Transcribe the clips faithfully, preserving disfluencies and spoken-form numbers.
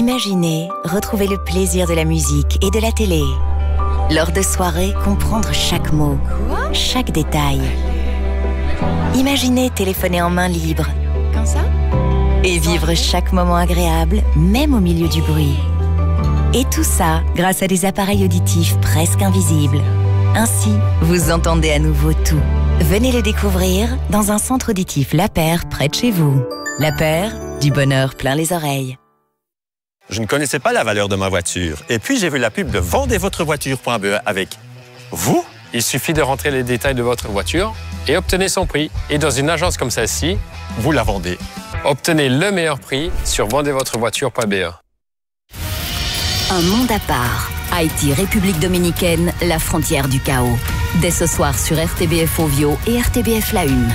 Imaginez retrouver le plaisir de la musique et de la télé. Lors de soirées, comprendre chaque mot, chaque détail. Imaginez téléphoner en main libre. Comme ça ? Et vivre chaque moment agréable, même au milieu du bruit. Et tout ça grâce à des appareils auditifs presque invisibles. Ainsi, vous entendez à nouveau tout. Venez le découvrir dans un centre auditif La Paire près de chez vous. La Paire, du bonheur plein les oreilles. Je ne connaissais pas la valeur de ma voiture. Et puis, j'ai vu la pub de vendez votre voiture point b e avec vous. Il suffit de rentrer les détails de votre voiture et obtenez son prix. Et dans une agence comme celle-ci, vous la vendez. Obtenez le meilleur prix sur vendez votre voiture point b e. Un monde à part. Haïti, République dominicaine, la frontière du chaos. Dès ce soir sur R T B F Ovio et R T B F La Une.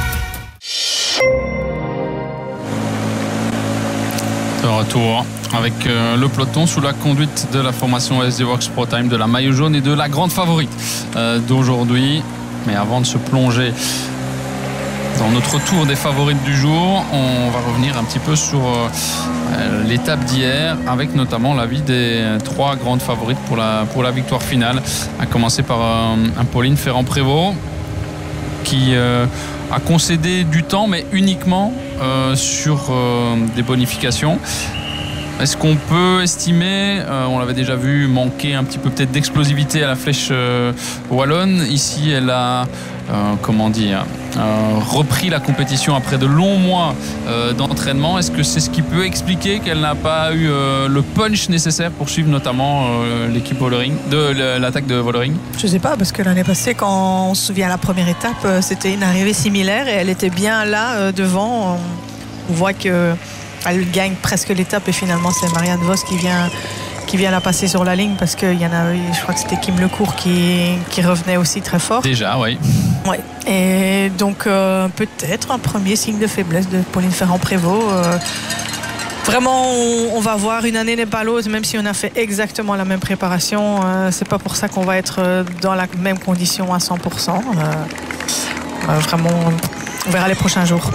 De retour avec euh, le peloton sous la conduite de la formation S D Works Pro Time, de la maillot jaune et de la grande favorite euh, d'aujourd'hui. Mais avant de se plonger dans notre tour des favorites du jour, on va revenir un petit peu sur euh, l'étape d'hier, avec notamment l'avis des trois grandes favorites pour la, pour la victoire finale. À commencer par euh, un Pauline Ferrand-Prévot qui euh, a concédé du temps, mais uniquement euh, sur euh, des bonifications. Est-ce qu'on peut estimer, euh, on l'avait déjà vu, manquer un petit peu peut-être d'explosivité à la flèche euh, wallonne. Ici, elle a, euh, comment dire, euh, repris la compétition après de longs mois euh, d'entraînement. Est-ce que c'est ce qui peut expliquer qu'elle n'a pas eu euh, le punch nécessaire pour suivre notamment euh, l'équipe Vollering, de l'attaque de Vollering? Je ne sais pas, parce que l'année passée, quand on se souvient à la première étape, c'était une arrivée similaire et elle était bien là euh, devant. On voit que elle gagne presque l'étape et finalement c'est Marianne Vos qui vient, qui vient la passer sur la ligne, parce qu'il y en a, je crois que c'était Kim Lecourt qui, qui revenait aussi très fort. Déjà, oui. Ouais. Et donc euh, peut-être un premier signe de faiblesse de Pauline Ferrand-Prévot. Euh, vraiment, on, on va voir, une année n'est pas l'autre, même si on a fait exactement la même préparation. Euh, c'est pas pour ça qu'on va être dans la même condition à cent pour cent. Euh, euh, vraiment, on verra les prochains jours.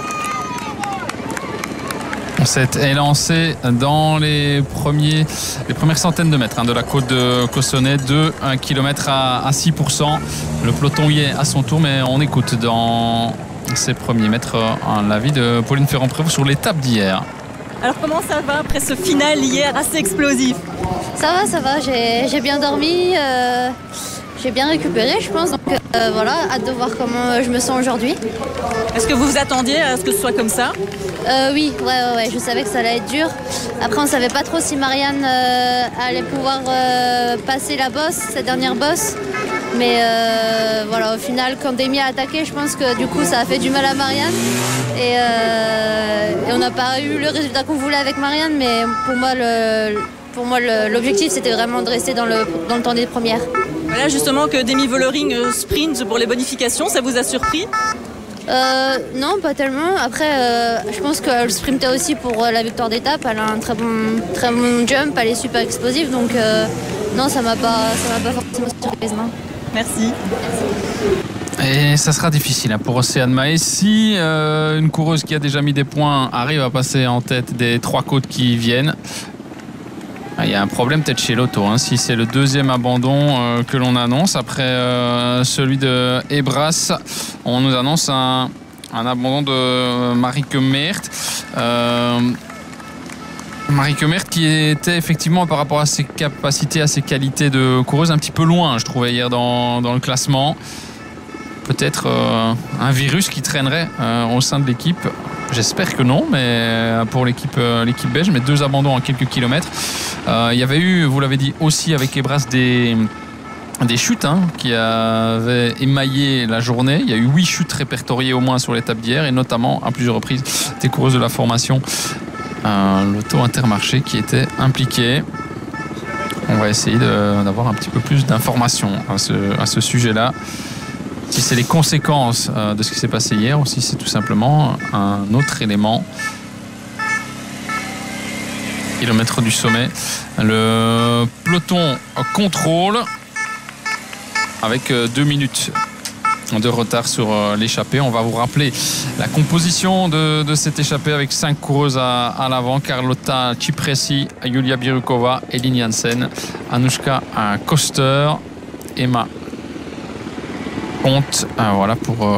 On s'est élancé dans les, premiers, les premières centaines de mètres hein, de la côte de Cossonay, de un kilomètre à, à six pour cent. Le peloton y est à son tour, mais on écoute dans ces premiers mètres hein, l'avis de Pauline Ferrand-Prévot sur l'étape d'hier. Alors comment ça va après ce final hier assez explosif? Ça va, ça va, j'ai, j'ai bien dormi, euh, j'ai bien récupéré je pense, donc euh, voilà, hâte de voir comment je me sens aujourd'hui. Est-ce que vous vous attendiez à ce que ce soit comme ça? Euh, oui, ouais, ouais, ouais, je savais que ça allait être dur. Après, on ne savait pas trop si Marianne euh, allait pouvoir euh, passer la bosse, cette dernière bosse. Mais euh, voilà, au final, quand Demi a attaqué, je pense que du coup, ça a fait du mal à Marianne. Et, euh, et on n'a pas eu le résultat qu'on voulait avec Marianne, mais pour moi, le, pour moi le, l'objectif, c'était vraiment de rester dans le, dans le temps des premières. Voilà, justement, que Demi Vollering sprint pour les bonifications, ça vous a surpris? Euh, non, pas tellement. Après, euh, je pense qu'elle sprintait aussi pour euh, la victoire d'étape. Elle a un très bon, très bon jump, elle est super explosive. Donc, euh, non, ça m'a pas, ça m'a pas forcément surprise. Non. Merci. Et ça sera difficile hein, pour Océane Mahé. Si euh, une coureuse qui a déjà mis des points arrive à passer en tête des trois côtes qui viennent, il y a un problème peut-être chez Lotto, hein, si c'est le deuxième abandon euh, que l'on annonce. Après euh, celui de Ebras, on nous annonce un, un abandon de Marieke Meert. Euh, Marieke Meert qui était effectivement par rapport à ses capacités, à ses qualités de coureuse un petit peu loin, je trouvais hier dans, dans le classement. Peut-être euh, un virus qui traînerait euh, au sein de l'équipe. J'espère que non, mais pour l'équipe, l'équipe belge, mais deux abandons en quelques kilomètres. Euh, il y avait eu, vous l'avez dit aussi avec Ebras, des, des chutes hein, qui avaient émaillé la journée. Il y a eu huit chutes répertoriées au moins sur l'étape d'hier, et notamment à plusieurs reprises des coureuses de la formation euh, Lotto Intermarché qui étaient impliquées. On va essayer de, d'avoir un petit peu plus d'informations à ce, à ce sujet-là. Si c'est les conséquences de ce qui s'est passé hier, ou si c'est tout simplement un autre élément. Kilomètre du sommet. Le peloton contrôle avec deux minutes de retard sur l'échappée. On va vous rappeler la composition de, de cette échappée avec cinq coureuses à, à l'avant. Carlotta Cipressi, Julia Birukova, Elin Janssen, Anushka Koster, Emma Comte. Euh, voilà pour euh,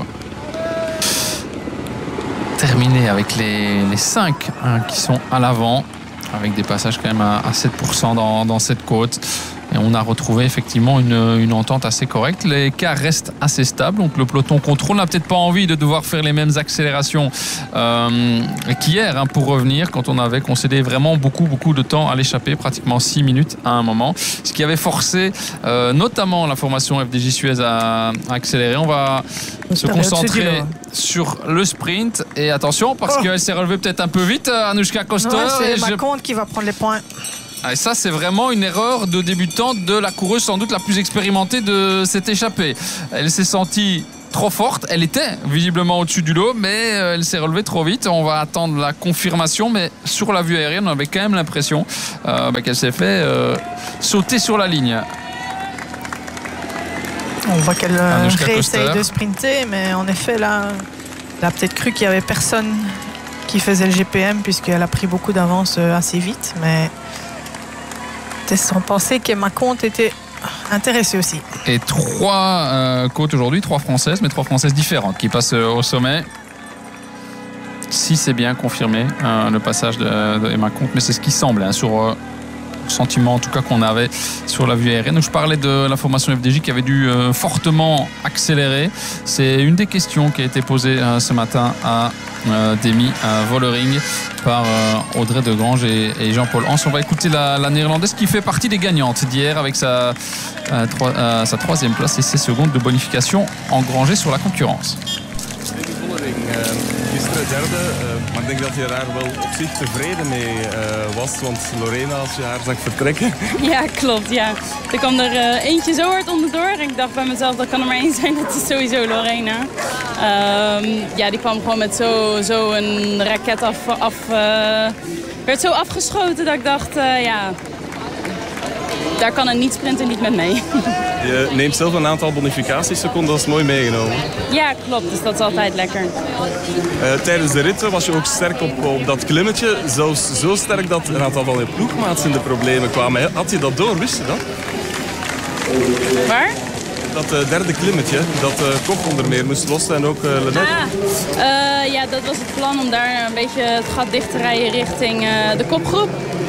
terminer avec les, les cinq hein, qui sont à l'avant, avec des passages quand même à, à sept pour cent dans, dans cette côte. Et on a retrouvé effectivement une, une entente assez correcte. Les cars restent assez stables, donc le peloton contrôle. On n'a peut-être pas envie de devoir faire les mêmes accélérations euh, qu'hier hein, pour revenir, quand on avait concédé vraiment beaucoup, beaucoup de temps à l'échappée, pratiquement six minutes à un moment. Ce qui avait forcé euh, notamment la formation F D J Suez à, à accélérer. On va se concentrer sur le sprint. Et attention, parce oh. qu'elle s'est relevée peut-être un peu vite, Anushka Koster. Ouais, c'est Emma je... Comte qui va prendre les points. Et ça, c'est vraiment une erreur de débutante de la coureuse sans doute la plus expérimentée de cette échappée. Elle s'est sentie trop forte. Elle était visiblement au-dessus du lot, mais elle s'est relevée trop vite. On va attendre la confirmation, mais sur la vue aérienne, on avait quand même l'impression euh, bah, qu'elle s'est fait euh, sauter sur la ligne. On voit qu'elle euh, réessaye de sprinter, mais en effet, là, elle a peut-être cru qu'il n'y avait personne qui faisait le G P M, puisqu'elle a pris beaucoup d'avance assez vite, mais sans penser qu'Emma Comte était intéressée aussi. Et trois euh, côtes aujourd'hui, trois françaises, mais trois françaises différentes qui passent euh, au sommet. Si c'est bien confirmé, euh, le passage de, de Emma Comte, mais c'est ce qui semble hein, sur euh, le sentiment en tout cas qu'on avait sur la vue aérienne. Je parlais de la formation F D J qui avait dû euh, fortement accélérer. C'est une des questions qui a été posée euh, ce matin à euh, Demi à Vollering par euh, Audrey Degrange et, et Jean-Paul Hans. On va écouter la, la néerlandaise qui fait partie des gagnantes d'hier avec sa, euh, trois, euh, sa troisième place et ses secondes de bonification engrangées sur la concurrence. Gisteren derde, uh, maar ik denk dat je daar wel op zich tevreden mee uh, was, want Lorena, als je haar zag vertrekken. Ja, klopt, ja. Er kwam er uh, eentje zo hard onderdoor en ik dacht bij mezelf, dat kan er maar één zijn, dat is sowieso Lorena. Um, ja, die kwam gewoon met zo, zo een raket af, af uh, werd zo afgeschoten dat ik dacht, uh, ja, daar kan een niet-sprinter niet met mee. Je neemt zelf een aantal bonificatieseconden, dat is mooi meegenomen. Ja, klopt. Dus dat is altijd lekker. Uh, tijdens de rit was je ook sterk op, op dat klimmetje. Zelfs zo sterk dat een aantal van je ploegmaats in de problemen kwamen. Had je dat door? Wist je dat? Waar? Dat uh, derde klimmetje, dat uh, Koch onder meer moest lossen en ook uh, Lennet. Ah, uh, ja, dat was het plan om daar een beetje het gat dicht te rijden richting uh, de kopgroep.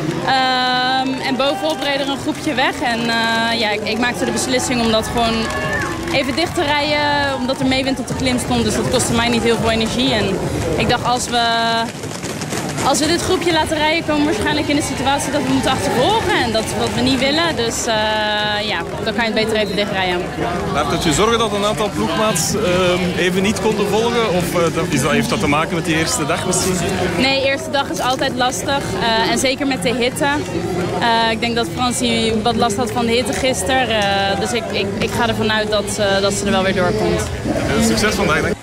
Um, en bovenop reed er een groepje weg. En uh, ja, ik, ik maakte de beslissing om dat gewoon even dicht te rijden. Omdat er meewind op de klim stond. Dus dat kostte mij niet heel veel energie. En ik dacht, als we, als we dit groepje laten rijden, komen we waarschijnlijk in de situatie dat we moeten achtervolgen. En dat is wat we niet willen. Dus uh, ja, dan kan je het beter even dichtrijden. Laat het je zorgen dat een aantal ploegmaats uh, even niet konden volgen? Of uh, is dat, heeft dat te maken met die eerste dag misschien? Nee, de eerste dag is altijd lastig. Uh, en zeker met de hitte. Uh, ik denk dat Fransie wat last had van de hitte gisteren. Uh, dus ik, ik, ik ga ervan uit dat, uh, dat ze er wel weer doorkomt. Uh, succes vandaag, denk ik.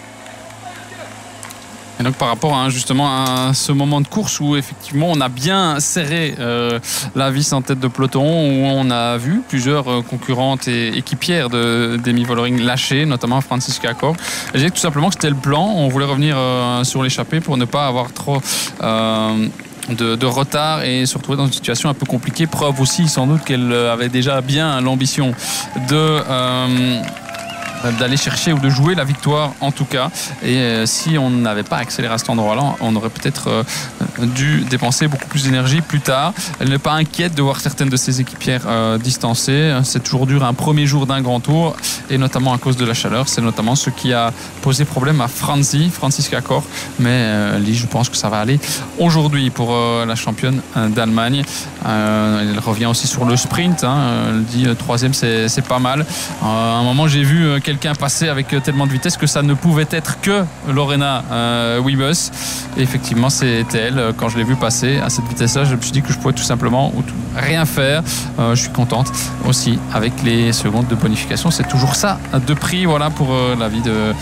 Et donc par rapport à, justement à ce moment de course où effectivement on a bien serré euh, la vis en tête de peloton, où on a vu plusieurs euh, concurrentes et équipières de Demi Vollering lâcher, notamment Franziska Koch. Je disais tout simplement que c'était le plan, on voulait revenir euh, sur l'échappée pour ne pas avoir trop euh, de, de retard et se retrouver dans une situation un peu compliquée. Preuve aussi sans doute qu'elle avait déjà bien l'ambition de... Euh, d'aller chercher ou de jouer la victoire en tout cas, et euh, si on n'avait pas accéléré à cet endroit-là, on aurait peut-être euh, dû dépenser beaucoup plus d'énergie plus tard. Elle n'est pas inquiète de voir certaines de ses équipières euh, distancées. C'est toujours dur un premier jour d'un grand tour, et notamment à cause de la chaleur. C'est notamment ce qui a posé problème à Franzi, Franziska Koch, mais euh, Lee, je pense que ça va aller aujourd'hui pour euh, la championne d'Allemagne. Euh, elle revient aussi sur le sprint, hein. Elle dit euh, troisième, c'est, c'est pas mal. Euh, à un moment, j'ai vu euh, quelqu'un passer avec tellement de vitesse que ça ne pouvait être que Lorena euh, Wiebes. Et effectivement, c'était elle. Quand je l'ai vue passer à cette vitesse-là, je me suis dit que je pouvais tout simplement rien faire. Euh, je suis contente aussi avec les secondes de bonification. C'est toujours ça de prix, voilà, pour euh, la vie de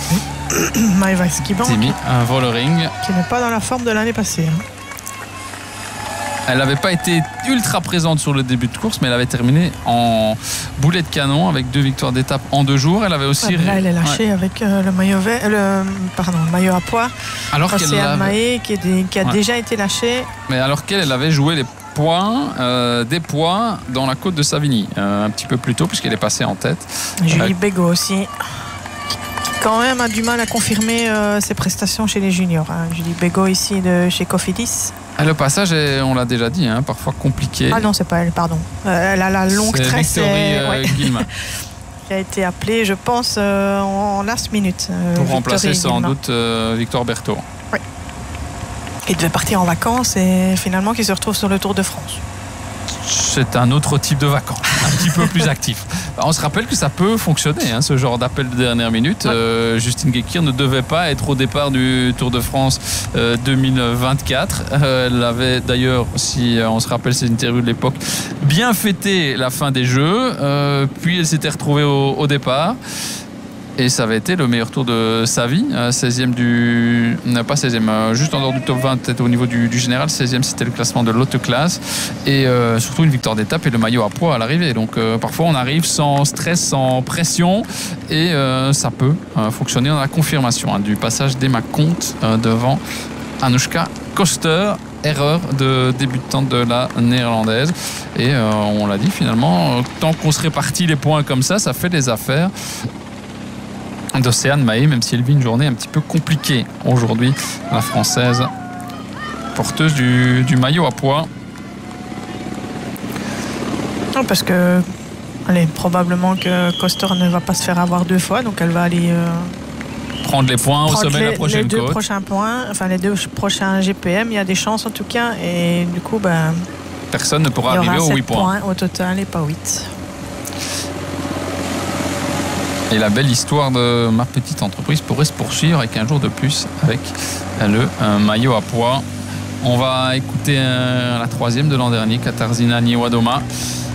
Maëva Skiban, Demi Vollering, qui n'est pas dans la forme de l'année passée. Hein. Elle n'avait pas été ultra présente sur le début de course, mais elle avait terminé en boulet de canon avec deux victoires d'étape en deux jours. Elle avait aussi... Ouais, là, elle est lâchée ouais. avec euh, le maillot vert, le, pardon, le maillot à pois. Alors qu'elle Océane Mahé qui, est, qui a ouais. déjà été lâchée. Mais alors qu'elle elle avait joué les points, euh, des points dans la côte de Savigny, euh, un petit peu plus tôt, puisqu'elle est passée en tête. Julie euh, Bégaud aussi, qui quand même a du mal à confirmer euh, ses prestations chez les juniors. Hein. Julie Bégaud ici de chez Cofidis. Le passage est, on l'a déjà dit, hein, parfois compliqué. Ah non, c'est pas elle, pardon. Euh, elle a la longue c'est tresse. Victory euh, ouais. Guillemin. Qui a été appelée, je pense, euh, en last minute. Euh, Pour Victory remplacer sans Guillemin. doute euh, Victoire Berthaud. Oui. Il devait partir en vacances et finalement qu'il se retrouve sur le Tour de France. C'est un autre type de vacances, un petit peu plus actif. On se rappelle que ça peut fonctionner, hein, ce genre d'appel de dernière minute. Ouais. Euh, Justine Guekir ne devait pas être au départ du Tour de France euh, deux mille vingt-quatre. Euh, elle avait d'ailleurs, si on se rappelle ses interviews de l'époque, bien fêté la fin des Jeux. Euh, puis elle s'était retrouvée au, au départ. Et ça avait été le meilleur tour de sa vie, seizième du... Non, pas seizième, juste en dehors du top vingt, peut-être au niveau du, du général. seizième, c'était le classement de l'autoclasse. Et euh, surtout une victoire d'étape et le maillot à pois à l'arrivée. Donc euh, parfois on arrive sans stress, sans pression. Et euh, ça peut euh, fonctionner. On a la confirmation hein, du passage d'Emma Comte euh, devant Anoushka Koster. Erreur de débutante de la néerlandaise. Et euh, on l'a dit finalement, tant qu'on se répartit les points comme ça, ça fait des affaires d'Océane Mahé, même si elle vit une journée un petit peu compliquée aujourd'hui, la française porteuse du, du maillot à pois. Non, parce que allez, probablement que Koster ne va pas se faire avoir deux fois, donc elle va aller euh, prendre les points au sommet de la prochaine côte. Les deux côte. prochains points, enfin les deux prochains G P M, il y a des chances en tout cas, et du coup ben, personne ne pourra arriver aux huit points. points au total et pas huit. Et la belle histoire de ma petite entreprise pourrait se poursuivre avec un jour de plus avec le maillot à pois. On va écouter euh, la troisième de l'an dernier, Katarzyna Niewiadoma,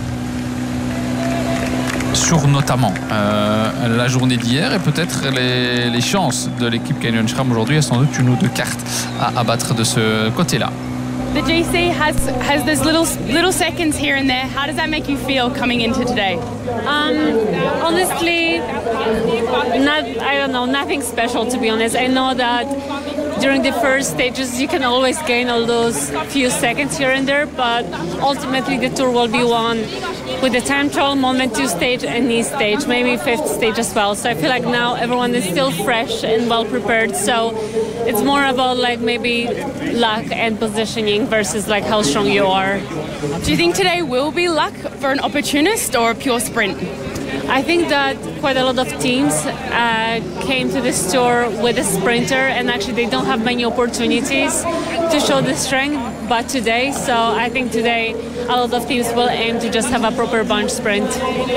sur notamment euh, la journée d'hier et peut-être les, les chances de l'équipe Canyon SRAM aujourd'hui. Il y a sans doute une ou deux cartes à abattre de ce côté-là. The J C has has those little little seconds here and there. How does that make you feel coming into today? Um, honestly, not I don't know, nothing special to be honest. I know that during the first stages you can always gain all those few seconds here and there, but ultimately the tour will be won with the time trial, Moment two stage and knee stage, maybe fifth stage as well. So I feel like now everyone is still fresh and well prepared. So it's more about like maybe luck and positioning versus like how strong you are. Do you think today will be luck for an opportunist or a pure sprint? I think that quite a lot of teams uh, came to this tour with a sprinter and actually they don't have many opportunities to show the strength but today, so I think today a lot of teams will aim to just have a proper bunch sprint.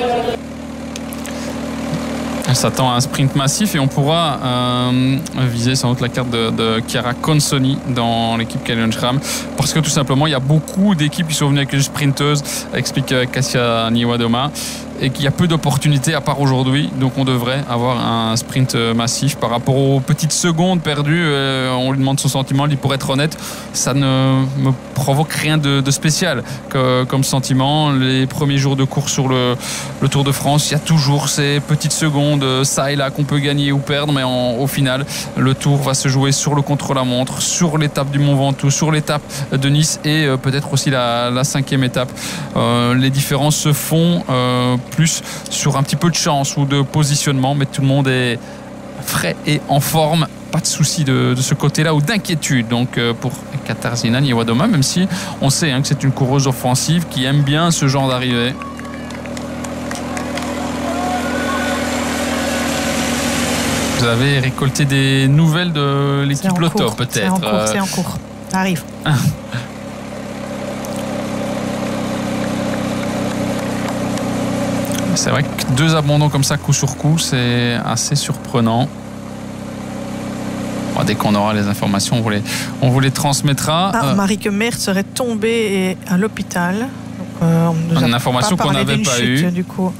Elle s'attend à un sprint massif et on pourra euh, viser sans doute la carte de, de Chiara Consoni dans l'équipe Canyon SRAM parce que tout simplement il y a beaucoup d'équipes qui sont venues avec une sprinteuse, explique Kasia Niewiadoma, et qu'il y a peu d'opportunités à part aujourd'hui, donc on devrait avoir un sprint massif par rapport aux petites secondes perdues. Euh, on lui demande son sentiment, il dit pour être honnête, ça ne me provoque rien de, de spécial que, comme sentiment. Les premiers jours de course sur le, le Tour de France, il y a toujours ces petites secondes ça et là qu'on peut gagner ou perdre, mais en, au final le Tour va se jouer sur le contre-la-montre, sur l'étape du Mont Ventoux, sur l'étape de Nice et euh, peut-être aussi la, la cinquième étape. Euh, les différences se font euh, plus sur un petit peu de chance ou de positionnement, mais tout le monde est frais et en forme. Pas de souci de, de ce côté-là ou d'inquiétude donc euh, pour Katarzyna Niewiadoma, même si on sait hein, que c'est une coureuse offensive qui aime bien ce genre d'arrivée. Vous avez récolté des nouvelles de l'équipe Lotto peut-être? C'est en cours, c'est en cours. Ça arrive. C'est vrai que deux abandons comme ça coup sur coup, c'est assez surprenant. Bon, dès qu'on aura les informations, on vous les, on vous les transmettra. Ah, euh, Marieke Mertz serait tombée à l'hôpital. Donc, euh, on nous a une information qu'on n'avait pas chute, eue. Du coup.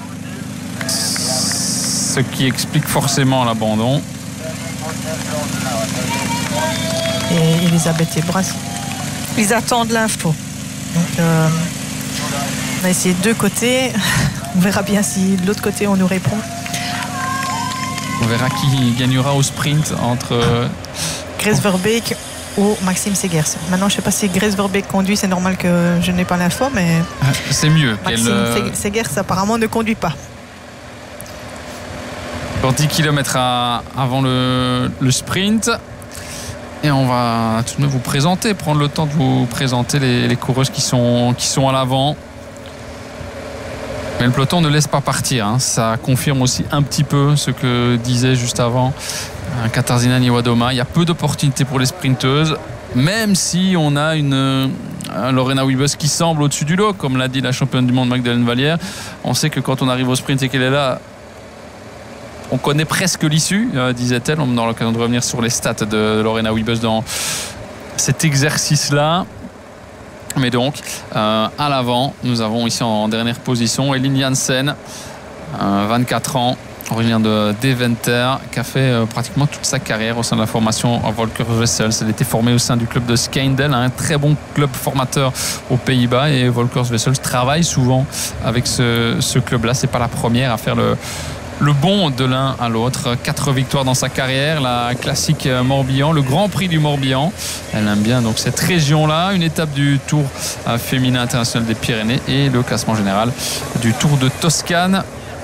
Ce qui explique forcément l'abandon. Et Elisabeth Ebras Ils attendent l'info. Donc, euh, on a essayé de deux côtés. On verra bien si de l'autre côté on nous répond. On verra qui gagnera au sprint entre euh... Grace Verbeek ou Maxime Segers. Maintenant, je ne sais pas si Grace Verbeek conduit, c'est normal que je n'ai pas l'info, mais c'est mieux. Maxime qu'elle... Segers apparemment ne conduit pas. Pour dix kilomètres à... avant le... le sprint. Et on va tout de même vous présenter, prendre le temps de vous présenter les, les coureuses qui sont, qui sont à l'avant. Mais le peloton ne laisse pas partir. Hein. Ça confirme aussi un petit peu ce que disait juste avant Katarzyna Niewiadoma. Il y a peu d'opportunités pour les sprinteuses, même si on a une euh, Lorena Wiebes qui semble au-dessus du lot, comme l'a dit la championne du monde Magdalene Vallière. On sait que quand on arrive au sprint et qu'elle est là, on connaît presque l'issue, euh, disait-elle. On aura l'occasion de revenir sur les stats de Lorena Wiebes dans cet exercice-là. Mais donc, euh, à l'avant, nous avons ici en dernière position Elin Janssen, euh, vingt-quatre ans, originaire de Deventer, qui a fait euh, pratiquement toute sa carrière au sein de la formation Volker Wessels. Elle était formée au sein du club de Skindel, un très bon club formateur aux Pays-Bas. Et Volker Wessels travaille souvent avec ce, ce club-là. C'est pas la première à faire le... le bond de l'un à l'autre. Quatre victoires dans sa carrière, la classique Morbihan, le Grand Prix du Morbihan. Elle aime bien donc cette région-là, une étape du Tour féminin international des Pyrénées et le classement général du Tour de Toscane.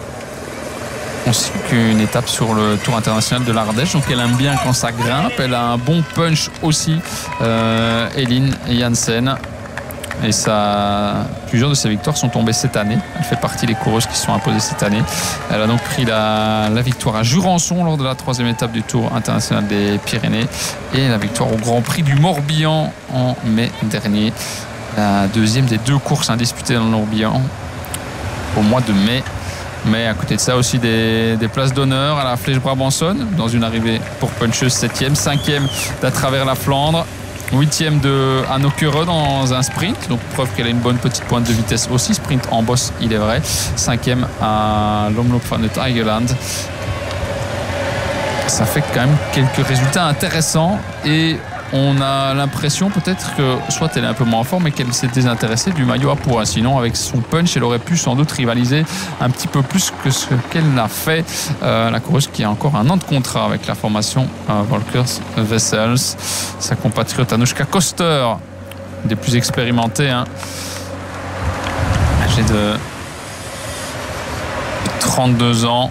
ainsi qu'une étape sur le Tour international de l'Ardèche. Donc elle aime bien quand ça grimpe. Elle a un bon punch aussi, euh, Elin Janssen. Et ça, plusieurs de ses victoires sont tombées cette année. Elle fait partie des coureuses qui se sont imposées cette année. Elle a donc pris la, la victoire à Jurançon lors de la troisième étape du Tour international des Pyrénées et la victoire au Grand Prix du Morbihan en mai dernier. La deuxième des deux courses indisputées dans le Morbihan au mois de mai. Mais à côté de ça aussi des, des places d'honneur à la Flèche Brabançonne dans une arrivée pour puncheuse septième, cinquième d'à travers la Flandre, huitième de Anne Ockere dans un sprint, donc preuve qu'elle a une bonne petite pointe de vitesse aussi, sprint en bosse il est vrai, cinquième à l'Omloop van het Eigeland. Ça fait quand même quelques résultats intéressants et on a l'impression peut-être que soit elle est un peu moins en forme mais qu'elle s'est désintéressée du maillot à pois. Sinon avec son punch elle aurait pu sans doute rivaliser un petit peu plus que ce qu'elle a fait. Euh, la coureuse qui a encore un an de contrat avec la formation euh, Volker Wessels. Sa compatriote Anoushka Koster, des plus expérimentés, hein, âgée de trente-deux ans.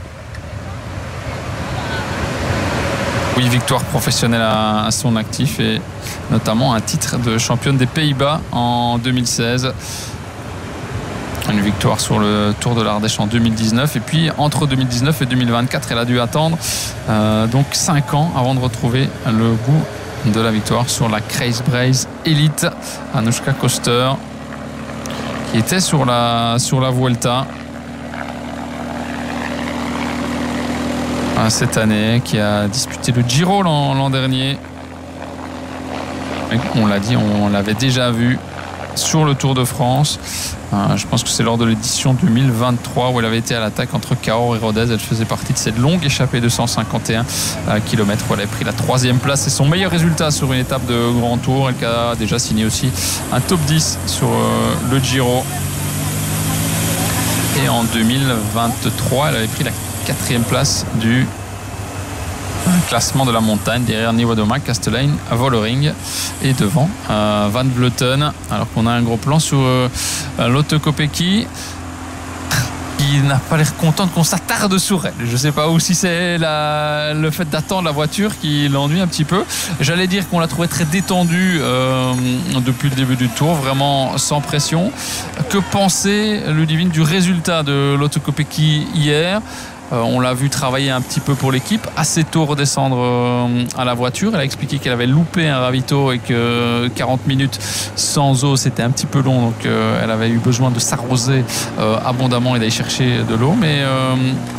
Oui, victoire professionnelle à son actif et notamment un titre de championne des Pays-Bas en deux mille seize. Une victoire sur le Tour de l'Ardèche en deux mille dix-neuf. Et puis entre deux mille dix-neuf et deux mille vingt-quatre, elle a dû attendre euh, donc cinq ans avant de retrouver le goût de la victoire sur la Kruisbreis Elite. Anoushka Koster qui était sur la, sur la Vuelta cette année, qui a disputé le Giro l'an, l'an dernier. Et on l'a dit, on l'avait déjà vu sur le Tour de France. Euh, je pense que c'est lors de l'édition deux mille vingt-trois où elle avait été à l'attaque entre Cahors et Rodez. Elle faisait partie de cette longue échappée de cent cinquante et un kilomètres où elle avait pris la troisième place. C'est son meilleur résultat sur une étape de Grand Tour. Elle a déjà signé aussi un top dix sur euh, le Giro. Et en deux mille vingt-trois, elle avait pris la quatrième place du classement de la montagne derrière Nieuwadoma, Kastelein, Vollering et devant euh, Van Vleuten. Alors qu'on a un gros plan sur euh, Lotte Kopecky qui n'a pas l'air contente qu'on s'attarde sur elle. Je ne sais pas où, si c'est la, le fait d'attendre la voiture qui l'ennuie un petit peu. J'allais dire qu'on la trouvait très détendue euh, depuis le début du tour, vraiment sans pression. Que penser, Ludivine, du résultat de Lotte Kopecky hier? Euh, on l'a vu travailler un petit peu pour l'équipe, assez tôt redescendre euh, à la voiture. Elle a expliqué qu'elle avait loupé un ravito et que quarante minutes sans eau c'était un petit peu long, donc euh, elle avait eu besoin de s'arroser euh, abondamment et d'aller chercher de l'eau. Mais euh,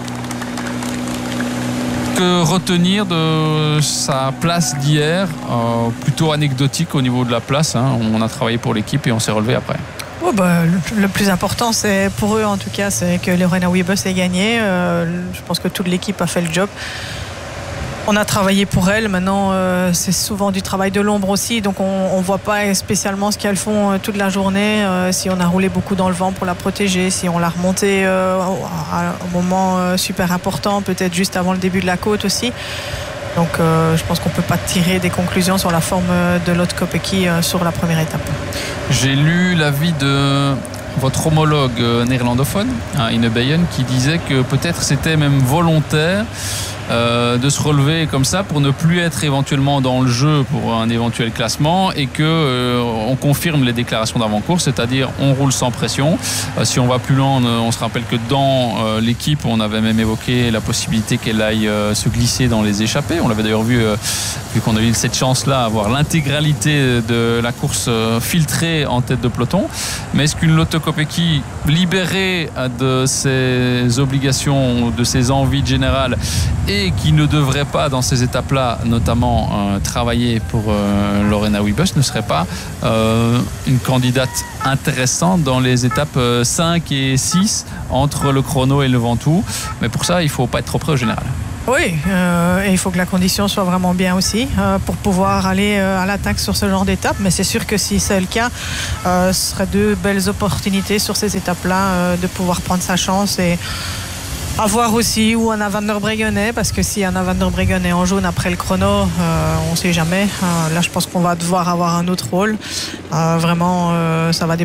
que retenir de sa place d'hier? euh, Plutôt anecdotique au niveau de la place, hein. On a travaillé pour l'équipe et on s'est relevé après. Oh bah, le, le plus important, c'est pour eux en tout cas, c'est que Lorena Wiebes ait gagné. Euh, je pense que toute l'équipe a fait le job. On a travaillé pour elles. Maintenant, euh, c'est souvent du travail de l'ombre aussi. Donc, on ne voit pas spécialement ce qu'elles font euh, toute la journée. Euh, si on a roulé beaucoup dans le vent pour la protéger, si on l'a remontée euh, à un moment euh, super important, peut-être juste avant le début de la côte aussi. Donc, euh, je pense qu'on ne peut pas tirer des conclusions sur la forme de Lotte Kopecky euh, sur la première étape. J'ai lu l'avis de votre homologue néerlandophone, hein, Ine Beyen, qui disait que peut-être c'était même volontaire euh, de se relever comme ça pour ne plus être éventuellement dans le jeu pour un éventuel classement et que euh, on confirme les déclarations d'avant-course, c'est-à-dire on roule sans pression. Euh, si on va plus loin, on, on se rappelle que dans euh, l'équipe, on avait même évoqué la possibilité qu'elle aille euh, se glisser dans les échappées. On l'avait d'ailleurs vu, euh, vu qu'on a eu cette chance-là, avoir l'intégralité de la course euh, filtrée en tête de peloton. Mais est-ce qu'une Lotte Kopecky libérée de ses obligations, de ses envies générales et qui ne devrait pas dans ces étapes-là notamment euh, travailler pour euh, Lorena Wiebes ne serait pas euh, une candidate intéressante dans les étapes cinq et six entre le chrono et le Ventoux, mais pour ça il ne faut pas être trop près au général. Oui, euh, et il faut que la condition soit vraiment bien aussi euh, pour pouvoir aller euh, à l'attaque sur ce genre d'étape. Mais c'est sûr que si c'est le cas, euh, ce serait deux belles opportunités sur ces étapes-là euh, de pouvoir prendre sa chance et à voir aussi où Anna van der Breggen est, parce que si Anna van der Breggen est en jaune après le chrono, euh, on ne sait jamais. Euh, là, je pense qu'on va devoir avoir un autre rôle. Euh, vraiment, euh, ça va dépendre.